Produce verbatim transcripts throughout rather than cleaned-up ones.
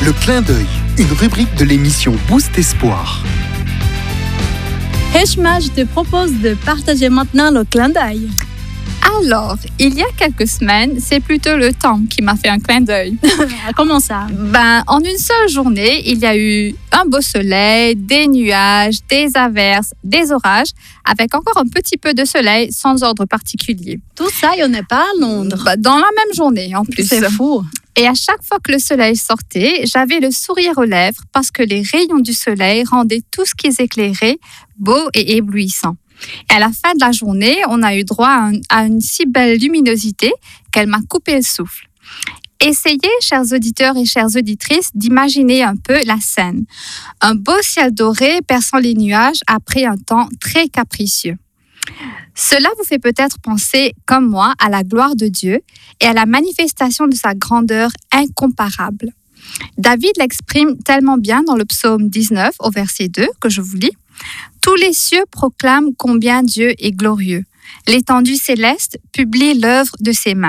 Le clin d'œil, une rubrique de l'émission Boost Espoir. Heshma, je te propose de partager maintenant le clin d'œil. Alors, il y a quelques semaines, c'est plutôt le temps qui m'a fait un clin d'œil. Comment ça? Ben, en une seule journée, il y a eu un beau soleil, des nuages, des averses, des orages, avec encore un petit peu de soleil sans ordre particulier. Tout ça, il n'y en a pas à Londres. Ben, dans la même journée, en plus. C'est fou. Et à chaque fois que le soleil sortait, j'avais le sourire aux lèvres parce que les rayons du soleil rendaient tout ce qu'ils éclairaient beau et éblouissant. Et à la fin de la journée, on a eu droit à, un, à une si belle luminosité qu'elle m'a coupé le souffle. Essayez, chers auditeurs et chères auditrices, d'imaginer un peu la scène. Un beau ciel doré perçant les nuages après un temps très capricieux. Cela vous fait peut-être penser, comme moi, à la gloire de Dieu et à la manifestation de sa grandeur incomparable. David l'exprime tellement bien dans le psaume dix-neuf, au verset deux, que je vous lis. « Tous les cieux proclament combien Dieu est glorieux. L'étendue céleste publie l'œuvre de ses mains. »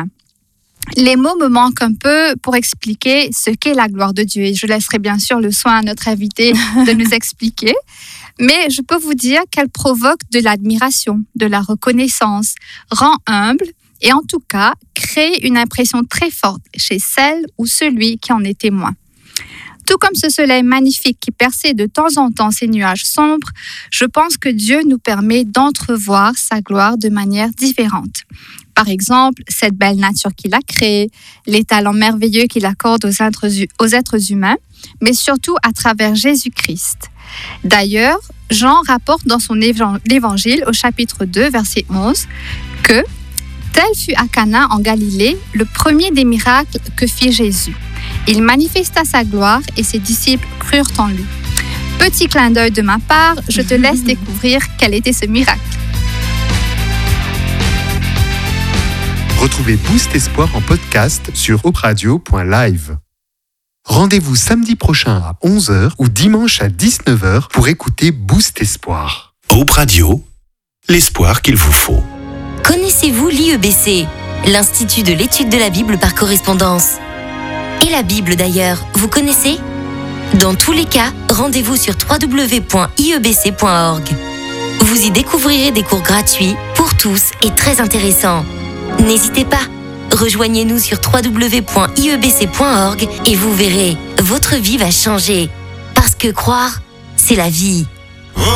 Les mots me manquent un peu pour expliquer ce qu'est la gloire de Dieu. Et je laisserai bien sûr le soin à notre invité de nous expliquer. Mais je peux vous dire qu'elle provoque de l'admiration, de la reconnaissance, rend humble et en tout cas crée une impression très forte chez celle ou celui qui en est témoin. Tout comme ce soleil magnifique qui perçait de temps en temps ces nuages sombres, je pense que Dieu nous permet d'entrevoir sa gloire de manière différente. Par exemple, cette belle nature qu'il a créée, les talents merveilleux qu'il accorde aux êtres, aux êtres humains, mais surtout à travers Jésus-Christ. D'ailleurs, Jean rapporte dans son évangile au chapitre deux, verset onze, que « Tel fut à Cana en Galilée le premier des miracles que fit Jésus. Il manifesta sa gloire et ses disciples crurent en lui. » Petit clin d'œil de ma part, je te laisse découvrir quel était ce miracle. Retrouvez Boost Espoir en podcast sur hope radio point live. Rendez-vous samedi prochain à onze heures ou dimanche à dix-neuf heures pour écouter Boost Espoir. Hope Radio, l'espoir qu'il vous faut. Connaissez-vous l'I E B C, l'Institut de l'étude de la Bible par correspondance? Et la Bible d'ailleurs, vous connaissez? Dans tous les cas, rendez-vous sur w w w point i e b c point org. Vous y découvrirez des cours gratuits pour tous et très intéressants. N'hésitez pas, rejoignez-nous sur w w w point i e b c point org et vous verrez, votre vie va changer. Parce que croire, c'est la vie.